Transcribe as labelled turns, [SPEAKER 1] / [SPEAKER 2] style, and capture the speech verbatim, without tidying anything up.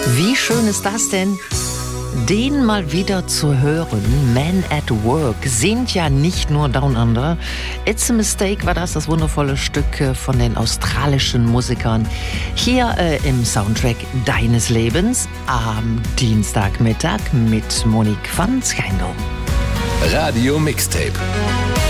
[SPEAKER 1] Wie schön ist das denn, den mal wieder zu hören. Men at Work sind ja nicht nur Down Under. It's a Mistake war das, das wundervolle Stück von den australischen Musikern. Hier äh, im Soundtrack deines Lebens am Dienstagmittag mit Monique van Schijndel.
[SPEAKER 2] Radio Mixtape.